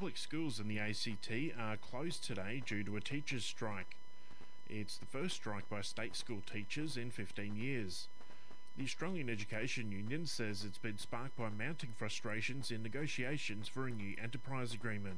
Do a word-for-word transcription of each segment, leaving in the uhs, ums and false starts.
Public schools in the A C T are closed today due to a teachers' strike. It's the first strike by state school teachers in fifteen years. The Australian Education Union says it's been sparked by mounting frustrations in negotiations for a new enterprise agreement.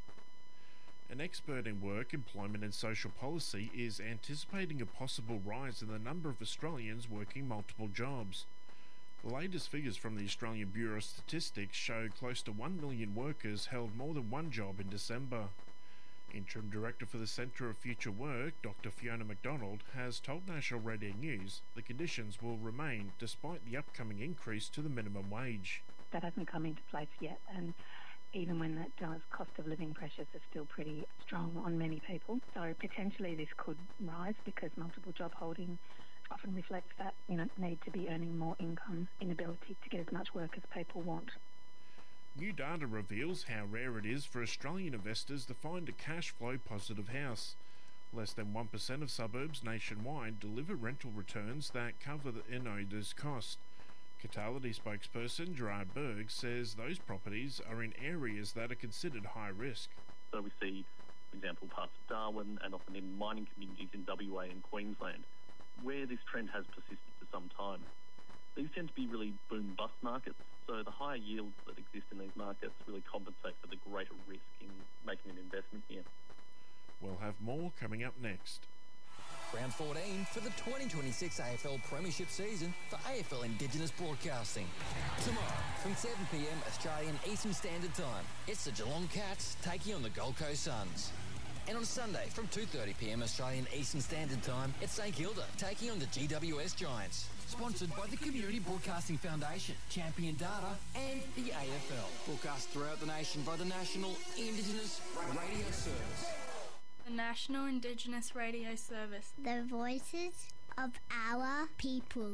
An expert in work, employment and social policy is anticipating a possible rise in the number of Australians working multiple jobs. The latest figures from the Australian Bureau of Statistics show close to one million workers held more than one job in December. Interim Director for the Centre of Future Work, Doctor Fiona McDonald, has told National Radio News the conditions will remain despite the upcoming increase to the minimum wage. That hasn't come into place yet, and even when that does, cost of living pressures are still pretty strong on many people. So potentially this could rise because multiple job holding often reflects that, you know, need to be earning more income, inability to get as much work as people want. New data reveals how rare it is for Australian investors to find a cash flow positive house. Less than one percent of suburbs nationwide deliver rental returns that cover the in-owner's cost. Catality spokesperson Gerard Berg says those properties are in areas that are considered high risk. So we see, for example, parts of Darwin and often in mining communities in W A and Queensland, where this trend has persisted for some time. These tend to be really boom-bust markets, so the higher yields that exist in these markets really compensate for the greater risk in making an investment here. We'll have more coming up next. Round fourteen for the twenty twenty-six A F L Premiership season for A F L Indigenous Broadcasting. Tomorrow from seven p m Australian Eastern Standard Time, it's the Geelong Cats taking on the Gold Coast Suns. And on Sunday from two thirty p m Australian Eastern Standard Time, it's St Kilda taking on the G W S Giants. Sponsored by the Community Broadcasting Foundation, Champion Data and the A F L. Broadcast throughout the nation by the National Indigenous Radio Service. The National Indigenous Radio Service. The voices of our people.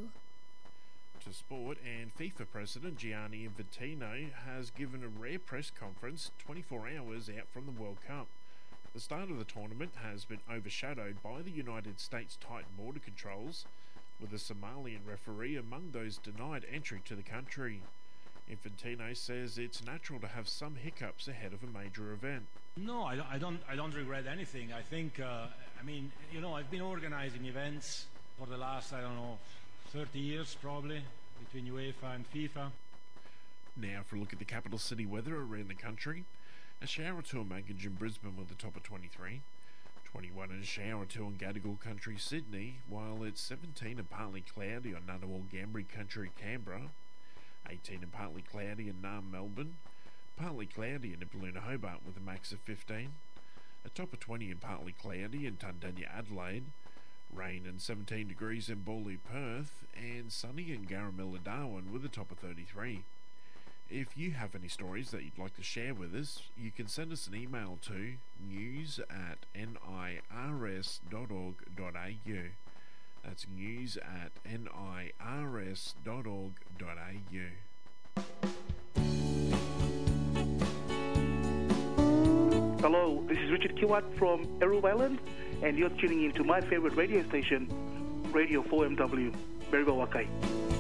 To sport, and FIFA President Gianni Infantino has given a rare press conference twenty-four hours out from the World Cup. The start of the tournament has been overshadowed by the United States' tight border controls, with a Somalian referee among those denied entry to the country. Infantino says it's natural to have some hiccups ahead of a major event. No, I don't, I don't, I don't regret anything. I think, uh, I mean, you know, I've been organizing events for the last, I don't know, thirty years probably, between UEFA and FIFA. Now for a look at the capital city weather around the country. A shower or two in Mangadge and Brisbane with a top of twenty-three. twenty-one and a shower or two in Gadigal Country, Sydney, while it's seventeen and partly cloudy on Ngunnawal Gambri Country, Canberra. eighteen and partly cloudy in Naarm, Melbourne. Partly cloudy in Nipaluna, Hobart with a max of fifteen. A top of twenty and partly cloudy in Tundunya, Adelaide. Rain and seventeen degrees in Bawley, Perth. And sunny in Garamilla, Darwin with a top of thirty-three. If you have any stories that you'd like to share with us, you can send us an email to news at nirs dot org dot a u. That's news at nirs dot org dot a u. Hello, this is Richard Kiwat from Eru Island, and you're tuning in to my favorite radio station, Radio four M W, Berrigo Wakai.